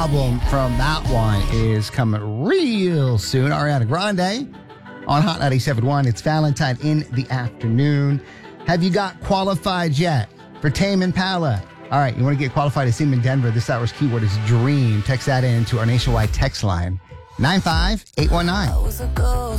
album from that one is coming real soon. Ariana Grande on Hot 97.1. It's Valentine in the afternoon. Have you got qualified yet for Tame Impala? All right, you want to get qualified to see him in Denver. This hour's keyword is dream. Text that in to our nationwide text line, 95819.